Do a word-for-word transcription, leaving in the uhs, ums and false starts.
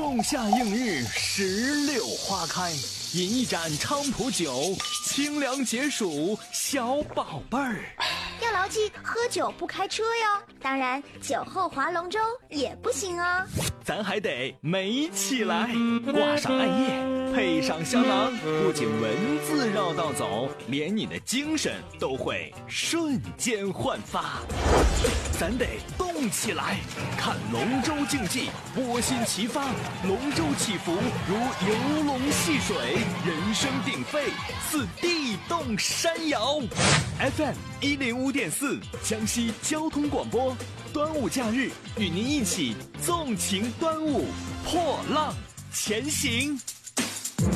仲夏映日，石榴花开，饮一盏菖蒲酒，清凉解暑，小宝贝儿。 要牢记喝酒不开车哟，当然酒后划龙舟也不行哦。 咱还得美起来，挂上艾叶，配上香囊，不仅文字绕道走，连你的精神都会瞬间焕发。咱得动起来，看龙舟竞技，波心齐发，龙舟起伏如游龙戏水，人声鼎沸，似地动山摇。F M 一零五点四，江西交通广播，端午假日与您一起纵情端午，破浪前行。